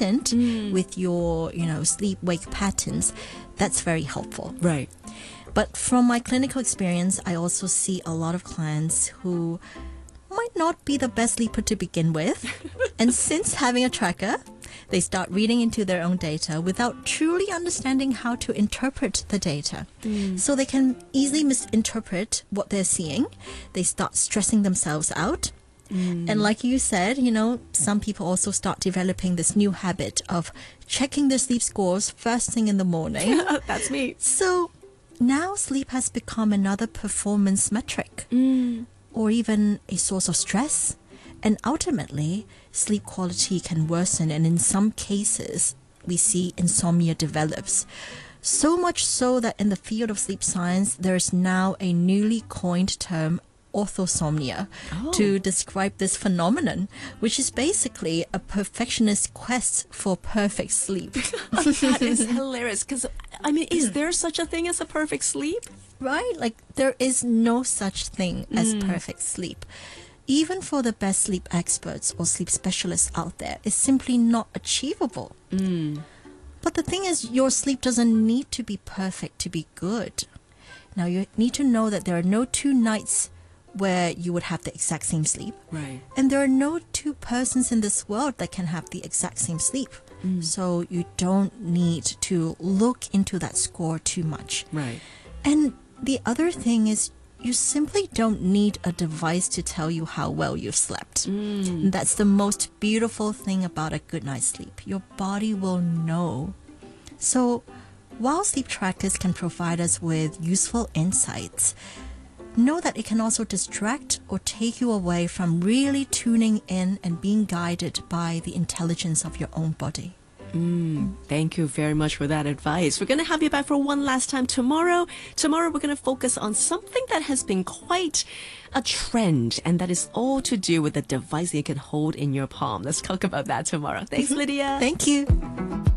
consistent with your, sleep-wake patterns, that's very helpful. Right. But from my clinical experience, I also see a lot of clients who might not be the best sleeper to begin with. And since having a tracker, they start reading into their own data without truly understanding how to interpret the data. So they can easily misinterpret what they're seeing. They start stressing themselves out. And like you said, some people also start developing this new habit of checking their sleep scores first thing in the morning. That's me. So now sleep has become another performance metric or even a source of stress. And ultimately, sleep quality can worsen, and in some cases, we see insomnia develops. So much so that in the field of sleep science, there is now a newly coined term, orthosomnia, to describe this phenomenon, which is basically a perfectionist quest for perfect sleep. That is hilarious, because, is there such a thing as a perfect sleep? Right? Like, there is no such thing as perfect sleep. Even for the best sleep experts or sleep specialists out there, it's simply not achievable. But the thing is, your sleep doesn't need to be perfect to be good. Now, you need to know that there are no 2 nights where you would have the exact same sleep. Right. And there are no 2 persons in this world that can have the exact same sleep. So you don't need to look into that score too much. Right. And the other thing is, you simply don't need a device to tell you how well you've slept. That's the most beautiful thing about a good night's sleep. Your body will know. So while sleep trackers can provide us with useful insights, know that it can also distract or take you away from really tuning in and being guided by the intelligence of your own body. Thank you very much for that advice. We're going to have you back for one last time tomorrow. Tomorrow, we're going to focus on something that has been quite a trend, and that is all to do with the device that you can hold in your palm. Let's talk about that tomorrow. Thanks, Lydia. Thank you.